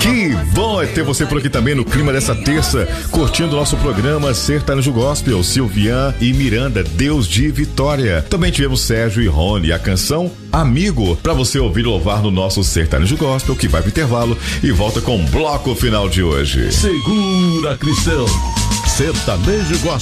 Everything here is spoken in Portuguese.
Que bom é ter você por aqui também no clima dessa terça, curtindo o nosso programa Sertanejo Gospel, Silvian e Miranda, Deus de Vitória. Também tivemos Sérgio e Rony, a canção Amigo, pra você ouvir e louvar no nosso Sertanejo Gospel, que vai pro intervalo e volta com o bloco final de hoje. Segura, Cristão. Sertanejo Gospel.